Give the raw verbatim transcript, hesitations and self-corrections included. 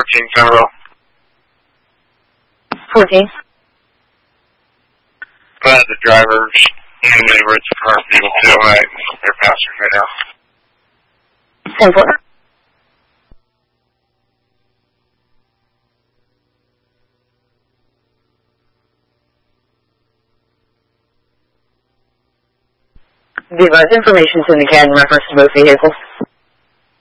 fourteen Federal. fourteen. Glad the drivers and the rich car people feel like they're passing right now. ten four. Be advised, information syndicated in reference to both vehicles.